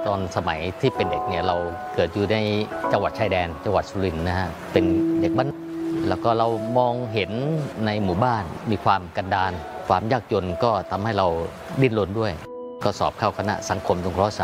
ตอนสมัยที่เป็นเด็กเนี่ยเราเกิดอยู่ในจังหวัดชายแดนจังหวัดสุรินทร์นะฮะเป็นเด็กบ้านแล้วก็เรามองเห็นในหมู่บ้านมีความกันดารความยากจนก็ทำให้เราดิ้นรนด้วยก็สอบเข้าคณะสังคมสงเคราะห์ศาสตร์